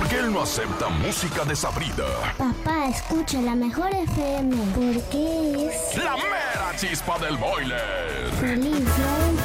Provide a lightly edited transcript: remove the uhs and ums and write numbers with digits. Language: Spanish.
Porque él no acepta música desabrida. Papá, escucha la mejor FM. Porque es La mera chispa del boiler. feliz, ¿no?